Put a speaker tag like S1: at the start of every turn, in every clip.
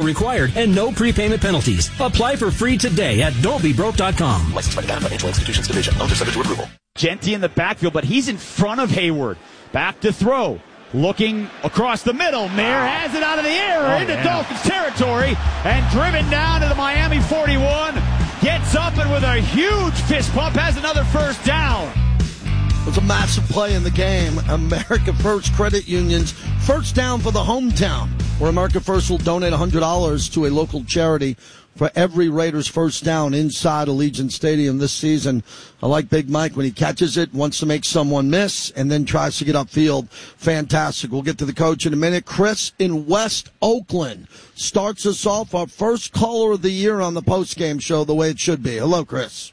S1: required and no prepayment penalties. Apply for free today at don'tbebroke.com.
S2: Licensed by the Bank Financial Institutions Division. Under subject to approval.
S3: Genty in the backfield, but he's in front of Hayward. Back to throw. Looking across the middle. Mayer has it out of the air into Dolphins territory and driven down to the Miami 41. Gets up and with a huge fist pump has another first down.
S4: It was a massive play in the game. America First Credit Union's first down for the hometown, where America First will donate $100 to a local charity for every Raiders first down inside Allegiant Stadium this season. I like Big Mike when he catches it, wants to make someone miss, and then tries to get upfield. Fantastic. We'll get to the coach in a minute. Chris in West Oakland starts us off, our first caller of the year on the postgame show the way it should be. Hello, Chris.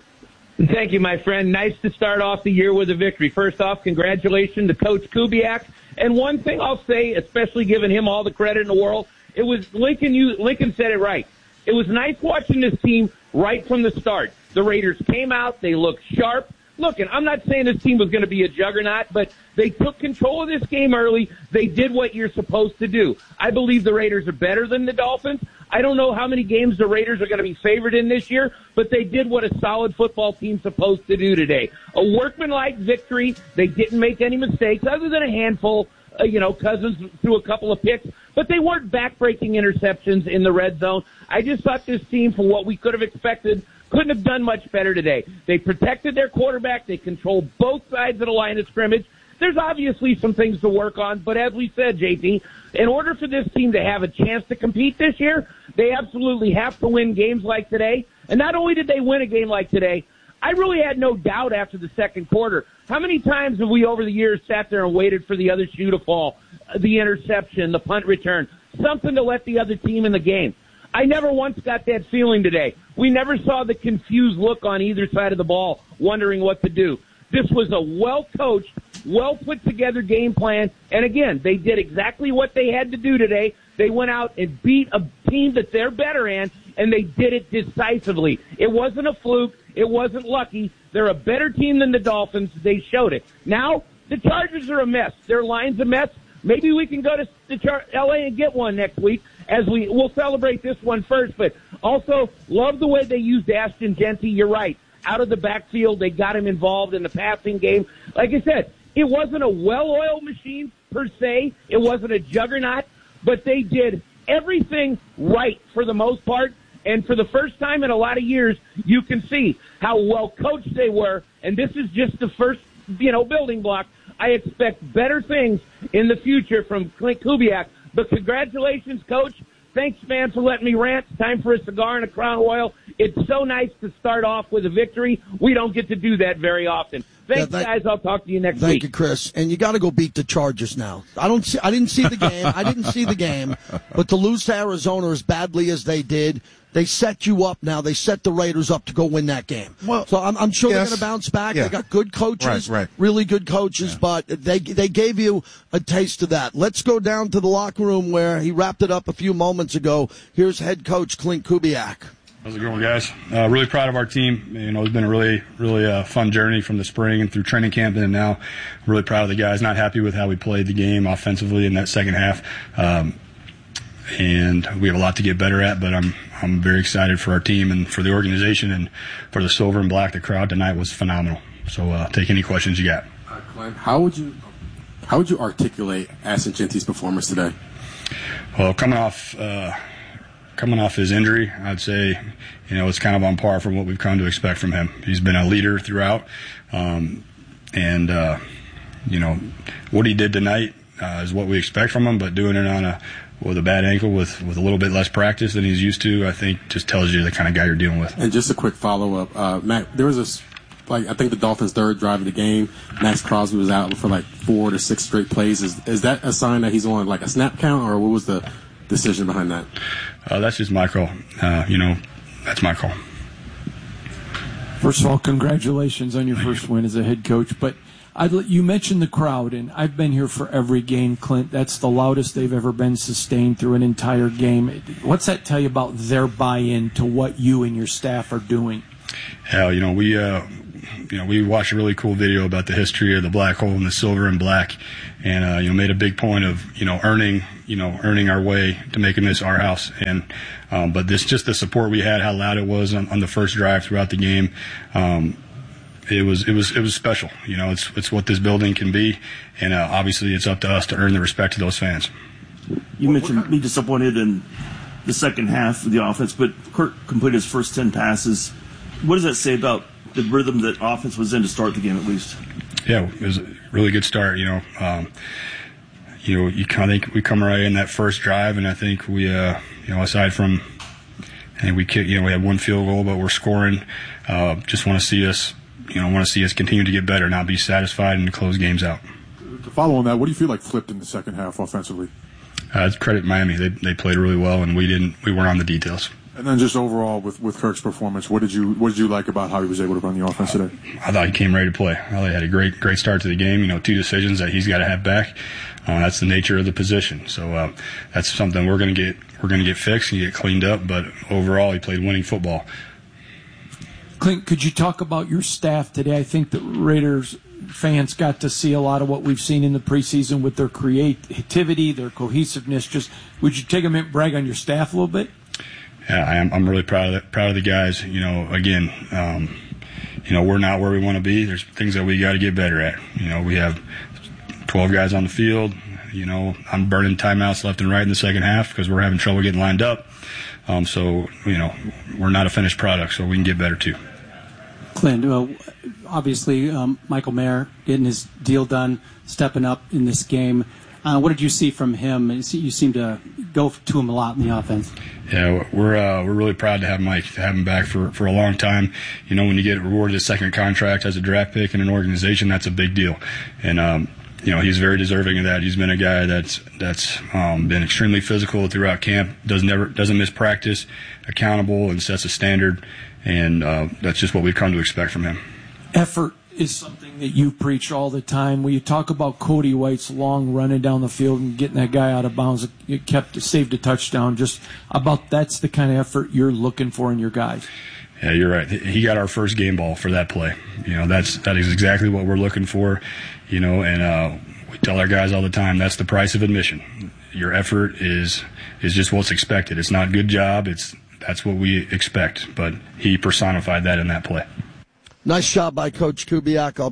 S5: Thank you, my friend. Nice to start off the year with a victory. First off, congratulations to Coach Kubiak. And one thing I'll say, especially giving him all the credit in the world, it was Lincoln said it right. It was nice watching this team right from the start. The Raiders came out. They looked sharp. Look, and I'm not saying this team was going to be a juggernaut, but they took control of this game early. They did what you're supposed to do. I believe the Raiders are better than the Dolphins. I don't know how many games the Raiders are going to be favored in this year, but they did what a solid football team's supposed to do today. A workmanlike victory. They didn't make any mistakes other than a handful. Cousins threw a couple of picks, but they weren't back-breaking interceptions in the red zone. I just thought this team, for what we could have expected, couldn't have done much better today. They protected their quarterback. They controlled both sides of the line of scrimmage. There's obviously some things to work on, but as we said, JT, in order for this team to have a chance to compete this year, they absolutely have to win games like today. And not only did they win a game like today, I really had no doubt after the second quarter. How many times have we over the years sat there and waited for the other shoe to fall, the interception, the punt return, something to let the other team in the game? I never once got that feeling today. We never saw the confused look on either side of the ball, wondering what to do. This was a well-coached, well-put-together game plan. And again, they did exactly what they had to do today. They went out and beat a team that they're better in, and they did it decisively. It wasn't a fluke. It wasn't lucky. They're a better team than the Dolphins. They showed it. Now, the Chargers are a mess. Their line's a mess. Maybe we can go to L.A. and get one next week as we'll celebrate this one first. But also, love the way they used Ashton Genty. You're right. Out of the backfield, they got him involved in the passing game. Like I said, it wasn't a well-oiled machine per se. It wasn't a juggernaut. But they did everything right for the most part. And for the first time in a lot of years, you can see how well coached they were. And this is just the first, building block. I expect better things in the future from Clint Kubiak. But congratulations, Coach. Thanks, man, for letting me rant. Time for a cigar and a Crown Royal. It's so nice to start off with a victory. We don't get to do that very often. Thanks, guys. I'll talk to you next week.
S4: Thank you, Chris. And you got to go beat the Chargers now. I didn't see the game. But to lose to Arizona as badly as they did, they set you up now. They set the Raiders up to go win that game. Well, so I'm sure they're going to bounce back. Yeah. They got good coaches, really good coaches, but they gave you a taste of that. Let's go down to the locker room where he wrapped it up a few moments ago. Here's head coach Clint Kubiak.
S6: How's it going, guys? Really proud of our team. It's been a really, really fun journey from the spring and through training camp, and now I'm really proud of the guys. Not happy with how we played the game offensively in that second half, and we have a lot to get better at. But I'm very excited for our team and for the organization and for the silver and black. The crowd tonight was phenomenal. So take any questions you got.
S7: Clint, how would you articulate Ashton Genty's performance today?
S6: Well, coming off his injury, I'd say, it's kind of on par from what we've come to expect from him. He's been a leader throughout, and what he did tonight is what we expect from him. But doing it with a bad ankle with a little bit less practice than he's used to, I think just tells you the kind of guy you're dealing with.
S7: And just a quick follow-up, Matt, there was I think the Dolphins' third drive of the game, Max Crosby was out for 4 to 6 straight plays. Is that a sign that he's on a snap count, or what was the decision behind that?
S6: That's just my call. That's my call.
S8: First of all, congratulations on your first win as a head coach. But you mentioned the crowd, and I've been here for every game, Clint. That's the loudest they've ever been sustained through an entire game. What's that tell you about their buy-in to what you and your staff are doing?
S6: Hell, we watched a really cool video about the history of the black hole and the silver and black, and made a big point of earning our way to making this our house. And but just the support we had, how loud it was on the first drive throughout the game. It was special. It's what this building can be, and obviously it's up to us to earn the respect of those fans.
S9: You mentioned being disappointed in the second half of the offense, but Kirk completed his first 10 passes. What does that say about the rhythm that offense was in to start the game, at least?
S6: Yeah, it was a really good start. You kind of think we come right in that first drive, and I think we, aside from, we had one field goal, but we're scoring. Just want to see us continue to get better, not be satisfied and close games out.
S10: To follow on that, what do you feel like flipped in the second half offensively?
S6: It's credit Miami. They played really well, and we weren't on the details.
S10: And then just overall with Kirk's performance, what did you like about how he was able to run the offense today?
S6: I thought he came ready to play. I thought he had a great start to the game. 2 decisions that he's got to have back. That's the nature of the position. So that's something we're going to get fixed and get cleaned up. But overall, he played winning football.
S8: Clint, could you talk about your staff today? I think the Raiders fans got to see a lot of what we've seen in the preseason with their creativity, their cohesiveness. Just would you take a minute and brag on your staff a little bit?
S6: Yeah, I am. I'm really proud of the guys. Again, we're not where we want to be. There's things that we got to get better at. We have 12 guys on the field. I'm burning timeouts left and right in the second half because we're having trouble getting lined up. So we're not a finished product, so we can get better too.
S11: Clint, obviously, Michael Mayer getting his deal done, stepping up in this game. What did you see from him? You seem to go to him a lot in the offense.
S6: Yeah, we're really proud to have Mike, to have him back for a long time. When you get rewarded a second contract as a draft pick in an organization, that's a big deal. And he's very deserving of that. He's been a guy that's been extremely physical throughout camp. Doesn't miss practice, accountable, and sets a standard. And that's just what we've come to expect from him.
S8: Effort is something that you preach all the time. When you talk about Cody White's long running down the field and getting that guy out of bounds, it saved a touchdown. Just about that's the kind of effort you're looking for in your guys.
S6: Yeah, you're right. He got our first game ball for that play. That is exactly what we're looking for. And we tell our guys all the time that's the price of admission. Your effort is just what's expected. It's not good job. That's what we expect. But he personified that in that play.
S4: Nice job by Coach Kubiak.